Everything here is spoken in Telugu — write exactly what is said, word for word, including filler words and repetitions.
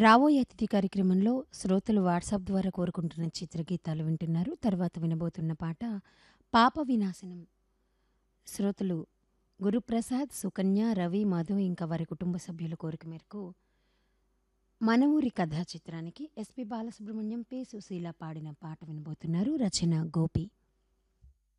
రాబోయే అతిథి కార్యక్రమంలో శ్రోతలు వాట్సాప్ ద్వారా కోరుకుంటున్న చిత్రగీతాలు వింటున్నారు. తర్వాత వినబోతున్న పాట 'పాప వినాశనం'. శ్రోతలు గురుప్రసాద్, సుకన్య, రవి, మధు ఇంకా వారి కుటుంబ సభ్యుల కోరిక మేరకు 'మన ఊరి కథ' చిత్రానికి ఎస్పి బాలసుబ్రహ్మణ్యం, పి సుశీల పాడిన పాట వినబోతున్నారు. రచన గోపి.